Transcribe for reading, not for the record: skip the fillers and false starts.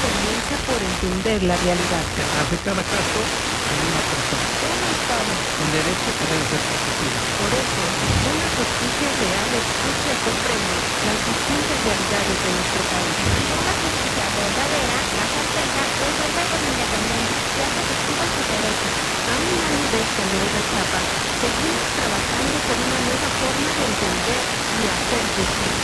comienza por entender la realidad. Detrás de cada caso hay una persona, Una historia. un derecho que debe ser protegido. Por eso, una justicia real escucha y comprende las distintas realidades de nuestro país. Una justicia verdadera más certeza resuelve con independencia y hace efectivos sus derechos. A un año de esta nueva etapa, seguimos trabajando por una nueva forma de entender y hacer justicia.